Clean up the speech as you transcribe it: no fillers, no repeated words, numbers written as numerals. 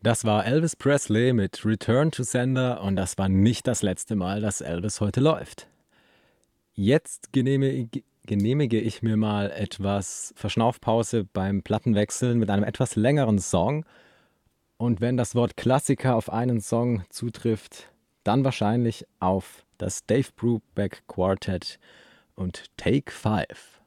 Das war Elvis Presley mit Return to Sender und das war nicht das letzte Mal, dass Elvis heute läuft. Jetzt genehmige ich mir mal etwas Verschnaufpause beim Plattenwechseln mit einem etwas längeren Song. Und wenn das Wort Klassiker auf einen Song zutrifft, dann wahrscheinlich auf das Dave Brubeck Quartet und Take 5.